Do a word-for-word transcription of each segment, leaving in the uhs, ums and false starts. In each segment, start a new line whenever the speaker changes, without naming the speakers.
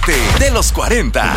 parte de los cuarenta.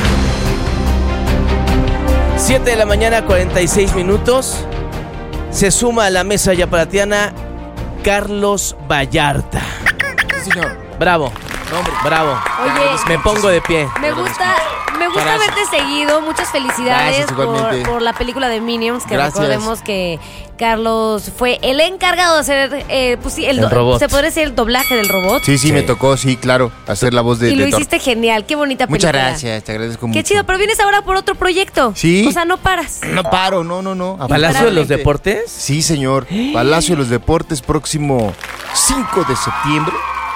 siete de la mañana, cuarenta y seis minutos. Se suma a la mesa yaparatiana Carlos Vallarta.
Sí, señor.
Bravo,
No, hombre.
bravo.
Oye,
Me pongo de pie.
me gusta, me gusta
Gracias.
haberte seguido. Muchas felicidades
Gracias, igualmente.
por, por la película de Minions, que
Gracias.
recordemos que Carlos fue el encargado de hacer, eh, pues sí, el,
El
do-
robot.
se podría decir el doblaje del robot.
Sí, sí,
Sí.
me tocó, sí, claro, hacer la voz de
y lo
de Thor.
hiciste genial, qué bonita película.
Muchas gracias, te agradezco mucho.
Qué chido, pero vienes ahora por otro proyecto.
Sí.
O sea, no paras.
No paro, no, no, no.
¿Palacio de los
afortunadamente.
Deportes?
Sí, señor. Palacio de los Deportes, próximo cinco de septiembre.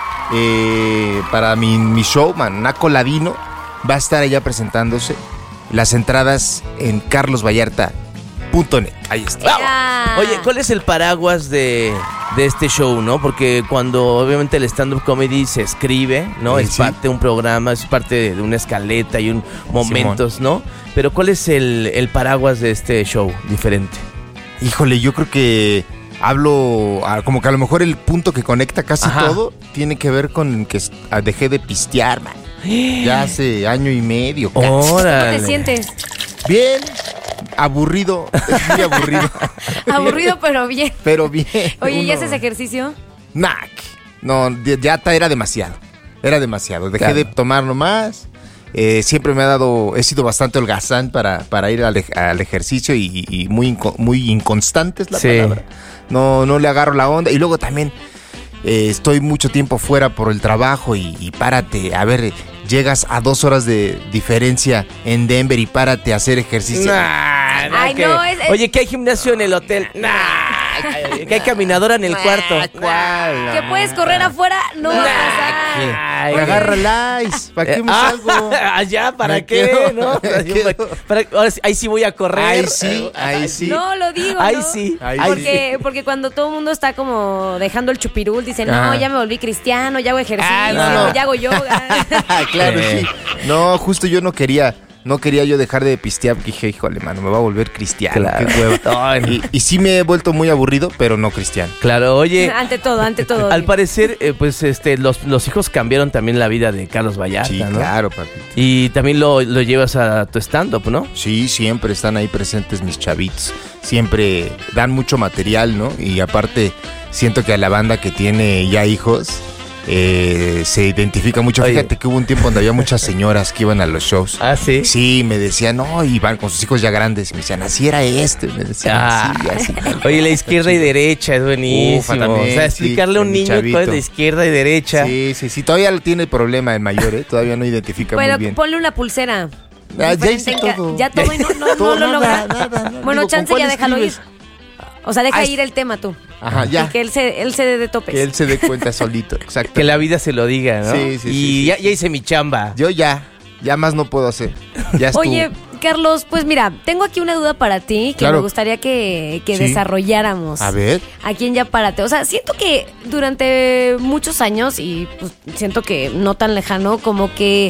Eh, para mi, mi show, Manaco Ladino, va a estar allá presentándose. Las entradas en carlos vallarta punto net. Ahí está.
Ya.
Oye, ¿cuál es el paraguas de, de este show, no? Porque cuando obviamente el stand-up comedy se escribe, ¿no?
Eh,
es
sí.
parte de un programa, es parte de una escaleta y un momentos, ¿no? Pero ¿cuál es el, el paraguas de este show diferente?
Híjole, yo creo que hablo, ah, como que a lo mejor el punto que conecta casi
Ajá.
todo tiene que ver con que s- ah, dejé de pistear, man. Ya hace año y medio. casi.
Órale.
¿Cómo te sientes?
Bien, aburrido, es muy aburrido.
Aburrido, pero bien.
Pero bien.
Oye, ¿y
uno-
haces ejercicio?
Nah, no, de- ya ta- era demasiado. Era demasiado. Dejé
Claro.
de tomar nomás. Eh, siempre me ha dado, he sido bastante holgazán para, para ir al, ej- al ejercicio y, y muy, inco- muy inconstante es la
Sí.
palabra. No, no le agarro la onda. Y luego también eh, estoy mucho tiempo fuera por el trabajo y, y párate. A ver, llegas a dos horas de diferencia en Denver y párate a hacer ejercicio.
Nah, nah,
Ay,
que-
no, es- es-
Oye, ¿que hay gimnasio en el hotel? Nah, que hay caminadora en el cuarto.
¿Cuál?
Que puedes correr afuera, no va a pasar.
Ay,
Me agarra el ice. ¿Para qué me
Ah,
salgo?
allá, ¿para
Me
qué?
quedo,
¿No?
me quedo.
Para- ahora sí- ahí sí voy a correr.
Ahí sí, ahí sí.
No, lo digo,
Ahí
¿no?
sí.
Ahí
porque, porque cuando todo el mundo está como dejando el chupirul, dicen, no,
Ajá.
ya me volví cristiano, ya hago ejercicio,
Ah, no, no.
ya hago yoga.
Claro,
Eh.
sí. No, justo yo no quería, no quería yo dejar de pistear, porque dije, híjole, mano, me va a volver cristiano,
Claro.
qué hueva. Y, y sí me he vuelto muy aburrido, pero no cristiano.
Claro, oye,
ante todo, ante todo.
al parecer, eh, pues este, los, los hijos cambiaron también la vida de Carlos Vallarta,
Sí,
¿no?
claro, papi.
Y también lo, lo llevas a tu stand-up, ¿no?
Sí, siempre están ahí presentes mis chavitos. Siempre dan mucho material, ¿no? Y aparte, siento que a la banda que tiene ya hijos eh, se identifica mucho.
Oye.
Fíjate que hubo un tiempo donde había muchas señoras que iban a los shows.
Ah, sí.
Sí, me decían, no, y van con sus hijos ya grandes. Me decían, así era este. Me decían,
Ah.
sí, así.
Oye, la izquierda y derecha es buenísimo.
Ufa, también,
o sea, explicarle a un
sí, mi
niño cuál es la
chavito.
izquierda y derecha.
Sí, sí, sí. Todavía lo tiene problema el mayor, ¿eh? Todavía no identifica
Bueno,
muy bien.
ponle una pulsera.
Ah, ya
Diferente
hice
en ca-
todo.
Ya todo y no, no,
Todo,
no lo
nada,
logra.
nada, no.
Bueno,
Digo, ¿con
chance
cuál
ya déjalo ir.
escribes?
O sea, deja
Ah,
ir el tema tú.
Ajá, ya.
Y que él se, él se dé de topes.
Que él se dé cuenta solito, exacto.
Que la vida se lo diga, ¿no?
Sí, sí,
y
sí, sí,
ya,
sí.
ya hice mi chamba.
Yo ya, ya más no puedo hacer. Ya estuvo.
Oye, Carlos, pues mira, tengo aquí una duda para ti que
Claro.
me gustaría que, que
Sí.
desarrolláramos.
A ver.
Aquí en Ya Párate. O sea, siento que durante muchos años, y pues siento que no tan lejano, como que